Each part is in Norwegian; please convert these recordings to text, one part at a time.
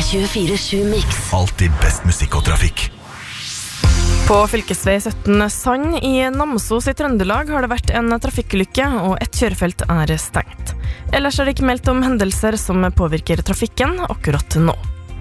24/7 Mix. Alltid best musikk og trafikk. På fylkesvei 17 Sand i Namsos i Trøndelag har det vært en trafikkulykke, og et kjørefelt er stengt. Ellers er det ikke meldt om hendelser som påvirker trafikken akkurat nå.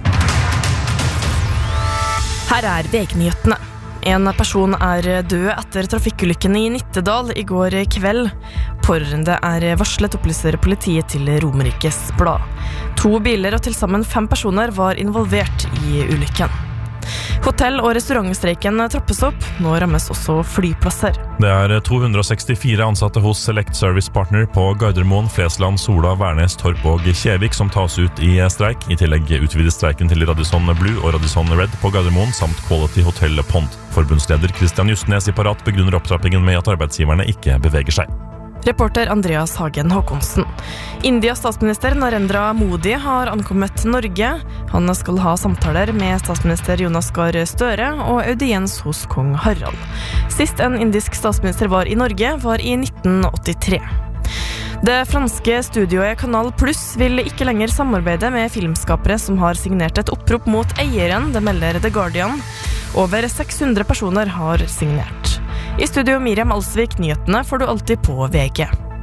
Her er VG-nyhetene. En person er død etter trafikkulykken i Nittedal i går kveld. Pårørende er varslet, opplyser politiet til Romerikes Blad. 2 biler og til sammen 5 personer var involvert i ulykken. Hotell- og restaurantstreiken trappes opp. Nå rammes også flyplasser. Det er 264 ansatte hos Select Service Partner på Gardermoen, Flesland, Sola, Værnes, Torp og Kjevik som tas ut i streik. I tillegg utvides streiken til Radisson Blue og Radisson Red på Gardermoen, samt Quality Hotel Pond. Forbundsleder Christian Justnes i Parat begrunner opptrappingen med at arbeidsgiverne ikke beveger seg. Reporter Andreas Hagen Håkonsen. Indias statsminister Narendra Modi har ankommet Norge. Han skal ha samtaler med statsminister Jonas Gahr Støre og audiens hos kong Harald. Sist en indisk statsminister var i Norge var i 1983. Det franske studioet Canal Plus vil ikke lenger samarbeide med filmskapere som har signert et opprop mot eieren, det melder The Guardian. Over 600 personer har signert. I studio Miriam Alsvik, nyhetene får du alltid på VG.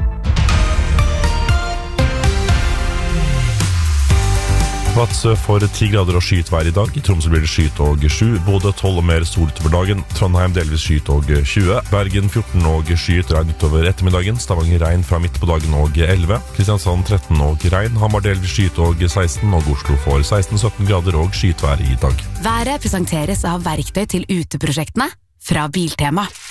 Vadsø får 10 grader og skyet vær i dag. I Tromsø blir det skyet og 7. Bodø 12 og mer sol utover dagen. Trondheim delvis skyet og 20. Bergen 14 og skyet, regn utover ettermiddagen. Stavanger regn fra midt på dagen og 11. Kristiansand 13 og regn. Hamar delvis skyet og 16. Og Oslo får 16-17 grader og skyet vær i dag. Været presenteres av verktøy til uteprosjektene fra Biltema.